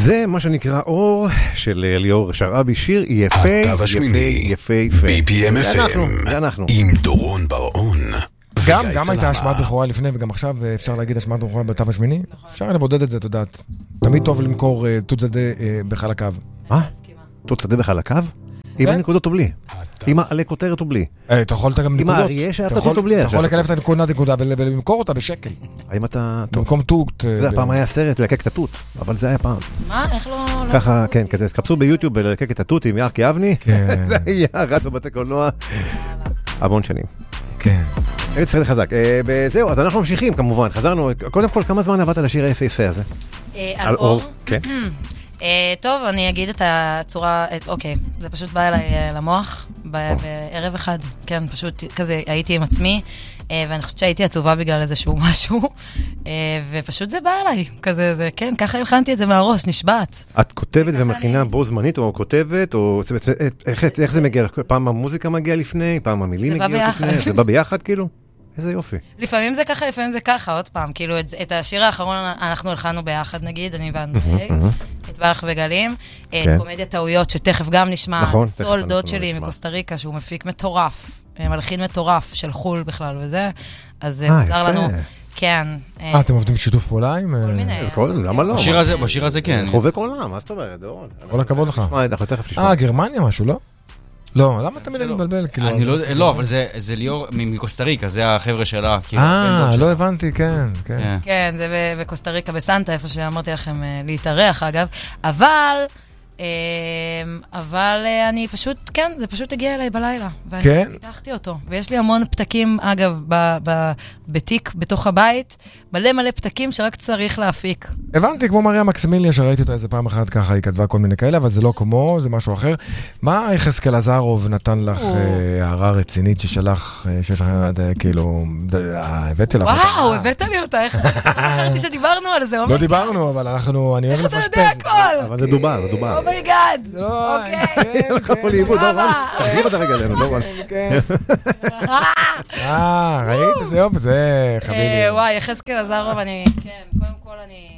זה מה שנקרא אור של ליאור שרעבי, שיר יפה, יפה, יפה. BPM FM, זה אנחנו. עם דורון בר-און. גם הייתה השמעת בכורה לפני, וגם עכשיו אפשר להגיד השמעת בכורה בתו השמיני. אפשר לבודד את זה, את יודעת. תמיד טוב למכור תות שדה בחלקיו. מה? תות שדה בחלקיו? עם הנקודות או בלי? עם העלה כותרת או בלי? אתה יכול גם נקודות. עם האריה שאהבת תות או בלי? אתה יכול לקלף את הנקודה ולמכור אותה בשקל. האם אתה... במקום תות. זה הפעם היה סרט ללקק את התות, אבל זה היה פעם. מה? איך לא... ככה, כן, כזה, סקפסו ביוטיוב ללקק את התות עם ירקי אבני. זה היה רץ בבתי קולנוע המון שנים. כן. סרט ישראל חזק. וזהו, אז אנחנו ממשיכים כמובן. חזרנו, קודם כל, כמה זמן עבדת לשיר היפה הזה? על אור? כן. טוב, אני אגיד את הצורה, אוקיי, זה פשוט בא אליי למוח, בערב אחד, כן, פשוט כזה הייתי עם עצמי, ואני חושבת שהייתי עצובה בגלל איזשהו משהו, ופשוט זה בא אליי, כזה, זה, כן, ככה הלחנתי את זה מהראש, נשבעת. את כותבת ומכינה בו זמנית, או כותבת, או איך זה מגיע? פעם המוזיקה מגיעה לפני, פעם המילים מגיעות לפני, זה בא ביחד כאילו? איזה יופי. לפעמים זה ככה, לפעמים זה ככה, עוד פעם, כאילו את השיר האחרון אנחנו הלחנו ביחד נגיד, אני ואנדרי, את בלח וגלים, את קומדיה טעויות שתכף גם נשמע, סול דוד שלי מקוסטה ריקה, שהוא מפיק מטורף, מלחין מטורף של חול בכלל וזה, אז זה עזר לנו, כן. אתם עובדים בשיתוף פעולה עם... כל מיני. למה לא? בשיר הזה כן. חובק עולם, מה זאת אומרת, דורון? כל הכבוד לך. אנחנו תכף נשמע. גרמניה משהו, לא? לא, למה תמיד אני מבלבל? לא, אבל זה ליאור מקוסטה ריקה, זה החבר'ה שלה. לא הבנתי, כן. כן, זה בקוסטה ריקה בסנטה, איפה שאמרתי לכם להתארח אגב, אבל אני פשוט, כן, זה פשוט הגיע אליי בלילה. ואני פיתחתי אותו. ויש לי המון פתקים, אגב, בתיק, בתוך הבית, מלא פתקים שרק צריך להפיק. הבנתי, כמו מריה מקסימיליה, שראיתי אותה איזה פעם אחת ככה, היא כתבה כל מיני כאלה, אבל זה לא כמו, זה משהו אחר. מה יחזקאל עזרוב נתן לך הערה רצינית ששלח, שיש לך, כאילו, הבאתי לך. וואו, הבאת לי אותה, איך חשבתי שדיברנו על זה. לא דיברנו, אבל אני אוהב לפשפש. איך אתה יודע הכל? אבל זה דובר. אומייגאד. אוקיי. לך פה לאיבוד, דורון. תחזיר אותה רגע אלינו, דורון. ראית? זה יופי, זה חביבי. וואי, יחזקאל עזרוב, קודם כל אני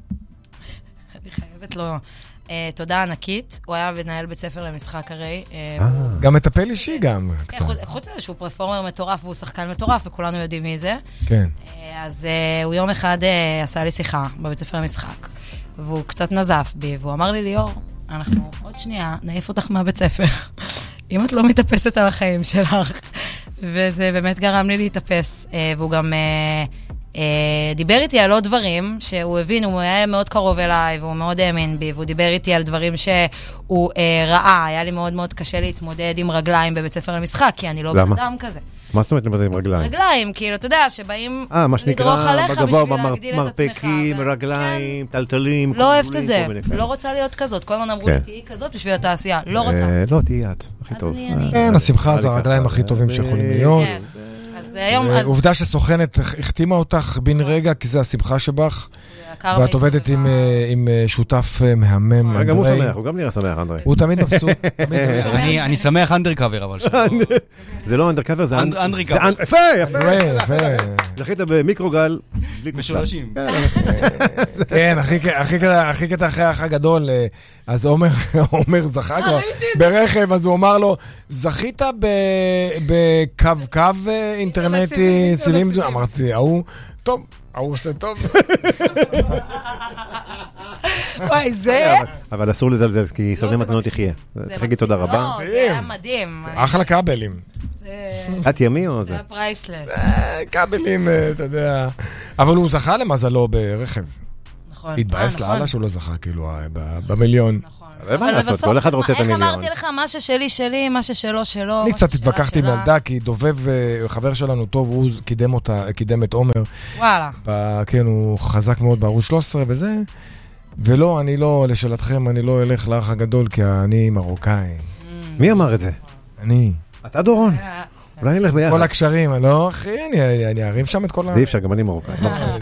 חייבת לו תודה ענקית. הוא היה מנהל בית ספר למשחק הרי. גם מטפל אישי גם. חוץ לזה שהוא פרפורמר מטורף והוא שחקן מטורף וכולנו יודעים מי זה. כן. אז הוא יום אחד עשה לי שיחה בבית ספר למשחק. והוא קצת נזף בי, והוא אמר לי, ליאור, אנחנו עוד שנייה נעיף אותך מהבית ספר. אם את לא מתאפסת על החיים שלך. וזה באמת גרם לי להתאפס. והוא גם דיבר איתי על עוד דברים שהוא הבין, הוא היה מאוד קרוב אליי, והוא מאוד האמין בי, והוא דיבר איתי על דברים שהוא ראה. היה לי מאוד מאוד קשה להתמודד עם רגליים בבית ספר למשחק, כי אני לא בנאדם כזה. מה זאת אומרת להתמודד עם רגליים? רגליים, כאילו, אתה יודע, שבאים לדרוך עליך בשביל להגדיל את עצמך. מרפקים, רגליים, טלטלים. לא אוהבת את זה. לא רוצה להיות כזאת. כל הזמן אמרו לי, תהיי כזאת בשביל התעשייה. לא רוצה. לא, תהיי את. הכי טוב. כן, השמחה זה הרגליים הכי טובים שיכולים להיות. עובדה שסוכנת החתימה אותך בן רגע, כי זה השמחה שבך. ואת עובדת עם שותף מהמם. רגע, הוא שמח, הוא גם נראה שמח, אנדרי. הוא תמיד מבסוט. אני שמח אנדרקאבר, אבל זה לא אנדרקאבר, זה אנדריקאבר. יפה, יפה. זכית במיקרוגל. משולשים. כן, הכי קטע אחרי האח הגדול, אז עומר זכה כבר ברכב, אז הוא אמר לו, זכית בקו אינטרנטי צילים, אמרתי, טוב, הוא עושה טוב. וואי, זה... אבל אסור לזלזל, כי סודני מתנות יחיה. צריך להגיד תודה רבה. זה היה מדהים. אחלה כבלים. את ימי או זה? זה הפרייסלס. כבלים, אתה יודע. אבל הוא זכה למזלו ברכב. נכון. התבאס לאללה שהוא לא זכה, כאילו, במיליון. נכון. אבל בסוף, כל אחד רוצה את המיליון. איך אמרתי לך, מה ששלי שלי, מה ששלו שלו. אני קצת התווכחתי עם ילדה, כי דובב, חבר שלנו טוב, הוא קידם את עומר. וואלה. כן, הוא חזק מאוד בערוץ 13 וזה. ולא, אני לא, לשאלתכם, אני לא אלך לאח הגדול, כי אני מרוקאי. מי אמר את זה? אני. אתה דורון? אולי נלך ביחד. כל הקשרים, לא, אחי, אני ארים שם את כל זה אי אפשר, גם אני מרוקאי.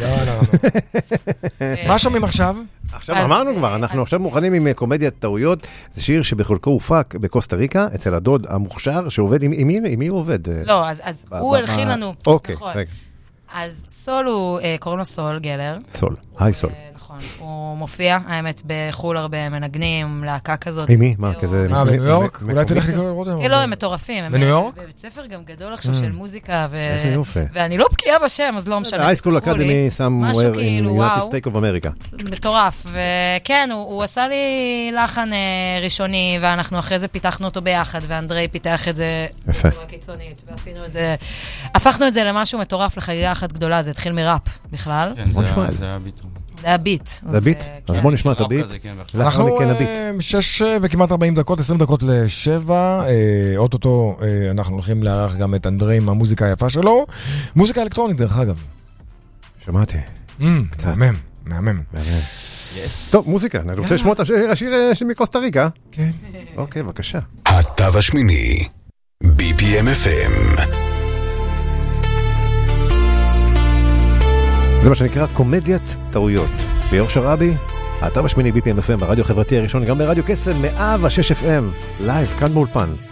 מה שומעים עכשיו? עכשיו אמרנו כבר, אנחנו עכשיו מוכנים עם קומדיית טעויות. זה שיר שבחלקו הופק בקוסטה ריקה, אצל הדוד המוכשר, שעובד, עם מי הוא עובד? לא, אז הוא הלחין לנו. אוקיי, רגע. אז סול הוא, קוראים לו סול גלר. סול, היי סול. נכון, הוא מופיע, האמת, בחול הרבה מנגנים, להקה כזאת. עם מי? מה, כזה... בניו יורק? אולי תלך לראות אותם. לא, הם מטורפים. בניו יורק? בבית ספר גם גדול עכשיו של מוזיקה, איזה יופי. ואני לא בקיאה בשם, אז לא משנה. High School Academy somewhere in United States of America. מטורף, וכן, הוא עשה לי לחן ראשוני, ואנחנו אחרי זה פיתחנו אותו ביחד, ואנדרי פיתח את זה בצורה קיצונית, ועשינו את זה, הפכנו את זה למשהו מטורף לחגיגה אחת גדולה, זה התחיל מראפ בכלל. כן, זה היה ביט. זה הביט. זה הביט? אז בוא נשמע את הביט. אנחנו 6 וכמעט 40 דקות, 20 דקות ל7, אוטוטו אנחנו הולכים לארח גם את אנדרי עם המוזיקה היפה שלו, מוזיקה אלקטרונית דרך אגב. שמעתי. קצת. מהמם. טוב, מוזיקה, אני רוצה לשמוע את השיר מקוסטה ריקה. כן. אוקיי, בבקשה. התו השמיני, BPM FM. זה מה שנקרא קומדיית טעויות. ליאור שרעבי, התו השמיני BPM FM, ברדיו החברתי הראשון, גם ברדיו קסם 106 FM, לייב, כאן באולפן.